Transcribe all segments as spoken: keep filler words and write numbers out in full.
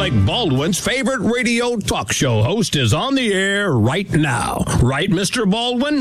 Alec Baldwin's favorite radio talk show host is on the air right now. Right, Mister Baldwin?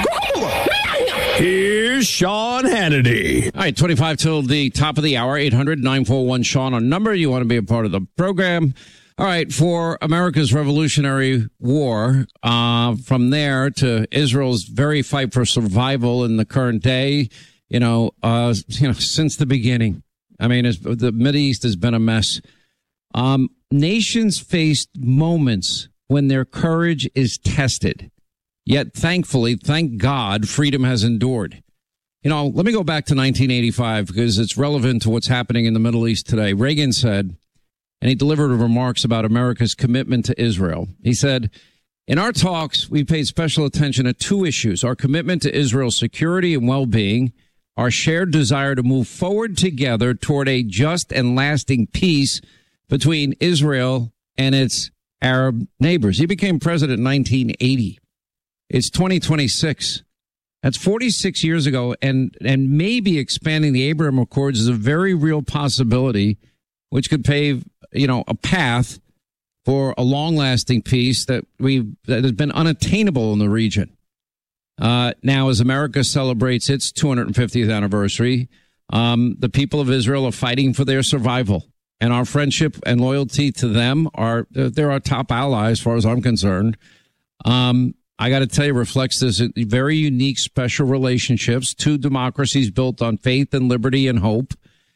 Here's Sean Hannity. All right, twenty-five till the top of the hour, eight hundred nine four one Sean on number. You want to be a part of the program. All right, for America's Revolutionary War, uh, from there to Israel's very fight for survival in the current day, you know, uh, you know, since the beginning. I mean, it's, the Mideast has been a mess. Um, nations faced moments when their courage is tested. Yet, thankfully, thank God, freedom has endured. You know, let me go back to nineteen eighty-five because it's relevant to what's happening in the Middle East today. Reagan said, and he delivered remarks about America's commitment to Israel. He said, in our talks, we paid special attention to two issues: our commitment to Israel's security and well-being, our shared desire to move forward together toward a just and lasting peace between Israel and its Arab neighbors. He became president in nineteen eighty. It's twenty twenty-six. That's forty-six years ago, and, and maybe expanding the Abraham Accords is a very real possibility, which could pave, you know, a path for a long-lasting peace that we that has been unattainable in the region. Uh, now, as America celebrates its two hundred fiftieth anniversary, um, the people of Israel are fighting for their survival, and our friendship and loyalty to them are they're our top allies, as far as I'm concerned. Um, I got to tell you, reflects this very unique, special relationships, two democracies built on faith and liberty and hope,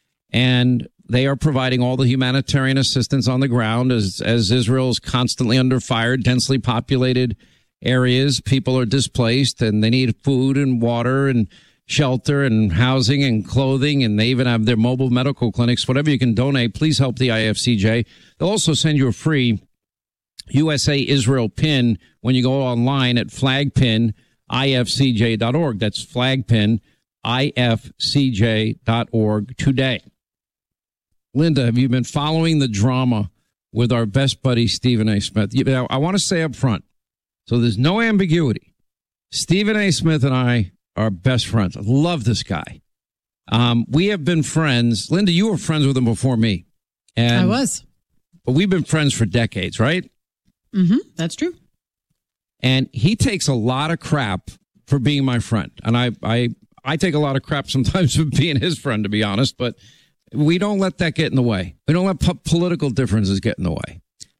and they are providing all the humanitarian assistance on the ground as, as Israel is constantly under fire, densely populated areas. People are displaced and they need food and water and shelter and housing and clothing. And they even have their mobile medical clinics. Whatever you can donate, please help the I F C J. They'll also send you a free U S A Israel pin when you go online at flagpin I F C J dot org. That's flagpin I F C J dot org today. Linda, have you been following the drama with our best buddy, Stephen A. Smith? You know, I want to say up front, so there's no ambiguity. Stephen A. Smith and I are best friends. I love this guy. Um, we have been friends. Linda, you were friends with him before me. And, I was. But we've been friends for decades, right? Mm-hmm. That's true. And he takes a lot of crap for being my friend. And I, I, I take a lot of crap sometimes for being his friend, to be honest. But we don't let that get in the way. We don't let po- political differences get in the way.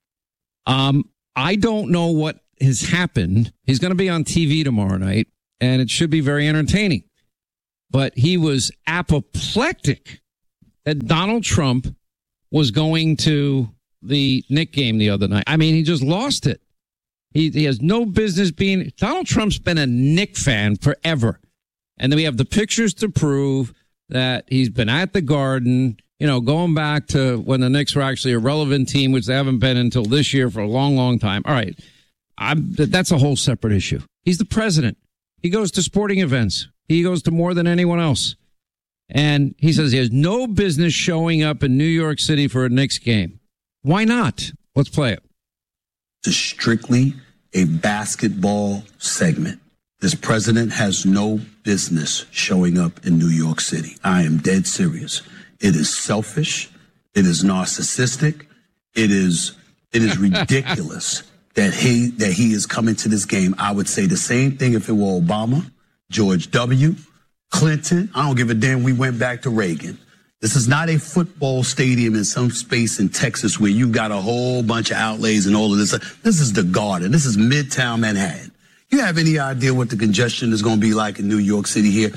Um, I don't know what has happened. He's going to be on T V tomorrow night, and it should be very entertaining. But he was apoplectic that Donald Trump was going to the Knicks game the other night. I mean, he just lost it. He, he has no business being. Donald Trump's been a Knicks fan forever. And then we have the pictures to prove that he's been at the Garden, you know, going back to when the Knicks were actually a relevant team, which they haven't been until this year for a long, long time. All right. I'm, that's a whole separate issue. He's the president. He goes to sporting events. He goes to more than anyone else. And he says he has no business showing up in New York City for a Knicks game. Why not? Let's play it. It's strictly a basketball segment. This president has no business showing up in New York City. I am dead serious. It is selfish. It is narcissistic. It is it is ridiculous that he that he is coming to this game. I would say the same thing if it were Obama, George W., Clinton. I don't give a damn. We went back to Reagan. This is not a football stadium in some space in Texas where you got a whole bunch of outlays and all of this. This is the Garden. This is Midtown Manhattan. You have any idea what the congestion is going to be like in New York City here?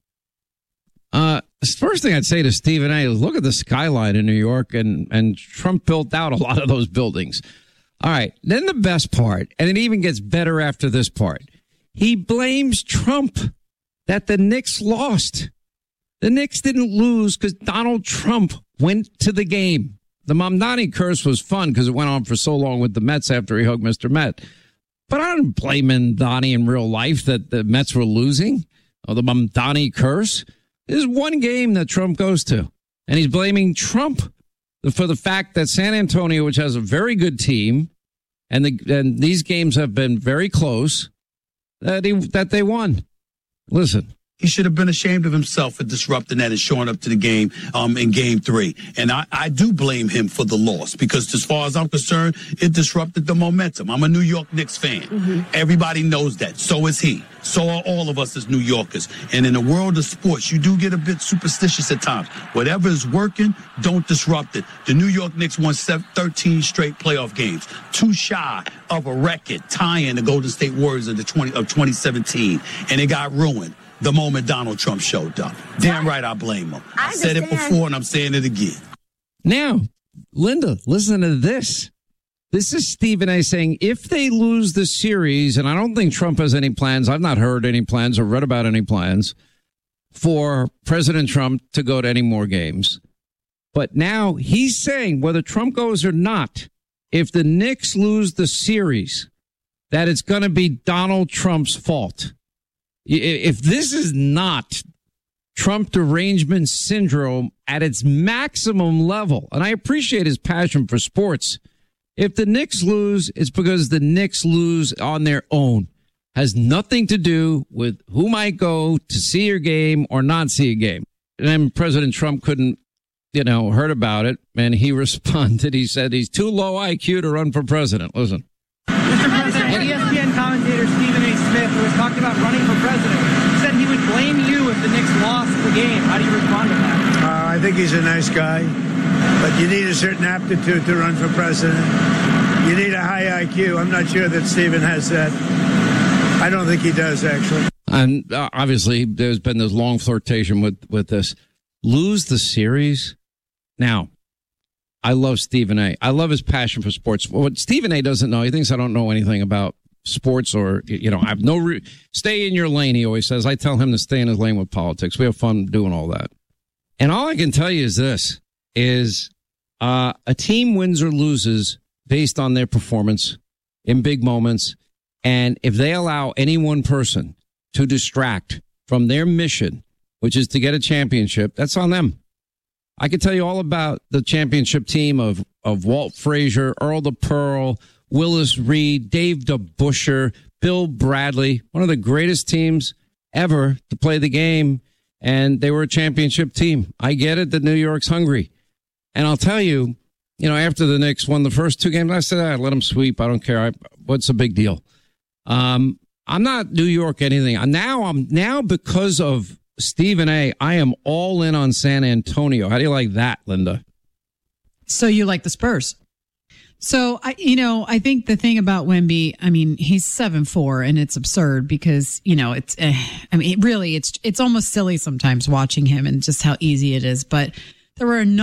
Uh, the first thing I'd say to Stephen A. is look at the skyline in New York, and, and Trump built out a lot of those buildings. All right. Then the best part, and it even gets better after this part. He blames Trump that the Knicks lost. The Knicks didn't lose because Donald Trump went to the game. The Mamdani curse was fun because it went on for so long with the Mets after he hugged Mister Met. But I don't blame Mamdani in real life that the Mets were losing, or the Mamdani curse. There's one game that Trump goes to, and he's blaming Trump for the fact that San Antonio, which has a very good team, and the and these games have been very close, that he, that they won. Listen, He should have been ashamed of himself for disrupting that and showing up to the game um, in game three. And I, I do blame him for the loss because as far as I'm concerned, it disrupted the momentum. I'm a New York Knicks fan. Mm-hmm. Everybody knows that. So is he. So are all of us as New Yorkers. And in the world of sports, you do get a bit superstitious at times. Whatever is working, don't disrupt it. The New York Knicks won thirteen straight playoff games, too shy of a record tying the Golden State Warriors of the twenty of twenty seventeen, and it got ruined the moment Donald Trump showed up. Damn right, I blame him. I, I said it before, and I'm saying it again. Now, Linda, listen to this. This is Stephen A. saying if they lose the series, and I don't think Trump has any plans, I've not heard any plans or read about any plans for President Trump to go to any more games. But now he's saying whether Trump goes or not, if the Knicks lose the series, that it's going to be Donald Trump's fault. If this is not Trump derangement syndrome at its maximum level, and I appreciate his passion for sports, if the Knicks lose, it's because the Knicks lose on their own. Has nothing to do with who might go to see your game or not see a game. And then President Trump couldn't, you know, heard about it, and he responded. He said he's too low I Q to run for president. Listen. Mister President, E S P N commentator Stephen A. Smith, who was talking about running for president, said he would blame you if the Knicks lost the game. How do you respond to that? Uh, I think he's a nice guy, but you need a certain aptitude to run for president. You need a high I Q. I'm not sure that Stephen has that. I don't think he does, actually. And uh, obviously, there's been this long flirtation with, with this. Lose the series? Now, I love Stephen A. I love his passion for sports. What Stephen A. doesn't know, he thinks I don't know anything about sports or, you know, I have no, re- stay in your lane, he always says. I tell him to stay in his lane with politics. We have fun doing all that. And all I can tell you is this, is uh, a team wins or loses based on their performance in big moments. And if they allow any one person to distract from their mission, which is to get a championship, that's on them. I can tell you all about the championship team of, of Walt Frazier, Earl the Pearl, Willis Reed, Dave DeBusschere, Bill Bradley, one of the greatest teams ever to play the game. And they were a championship team. I get it that New York's hungry. And I'll tell you, you know, after the Knicks won the first two games, I said, ah, let them sweep. I don't care. I, what's the big deal? Um, I'm not New York anything. Now I'm now because of Stephen A., I am all in on San Antonio. How do you like that, Linda? So you like the Spurs? So, I, you know, I think the thing about Wemby, I mean, he's seven four, and it's absurd because, you know, it's, uh, I mean, it really, it's, it's almost silly sometimes watching him and just how easy it is. But there were a